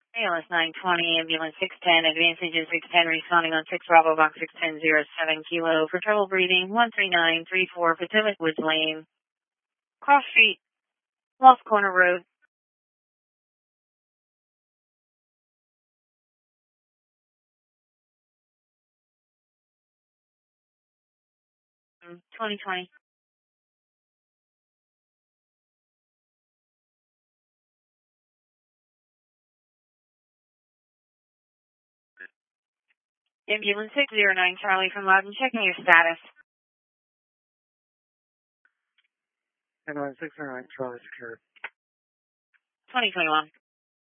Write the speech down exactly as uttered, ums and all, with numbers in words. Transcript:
A L S nine twenty, ambulance six ten, advanced engine six ten, responding on six Bravo box six ten zero seven kilo for trouble breathing, one three nine three four Potomac Woods Lane, Cross Street, Lost Corner Road. twenty twenty. Ambulance six zero nine Charlie from Loudon, checking your status. Ambulance six zero nine Charlie secured. twenty twenty-one.